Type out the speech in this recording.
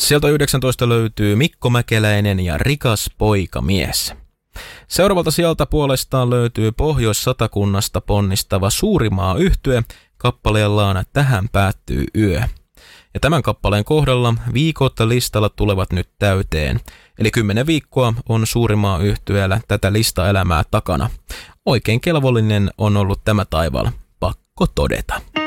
Sieltä 19 löytyy Mikko Mäkeläinen ja Rikas poikamies. Seuraavalta sieltä puolestaan löytyy Pohjois-Satakunnasta ponnistava Suurimaa-yhtye kappaleellaan Tähän päättyy yö. Ja tämän kappaleen kohdalla viikot listalla tulevat nyt täyteen. Eli 10 viikkoa on Suurimaa-yhtyeellä tätä listaelämää takana. Oikein kelvollinen on ollut tämä taival, pakko todeta.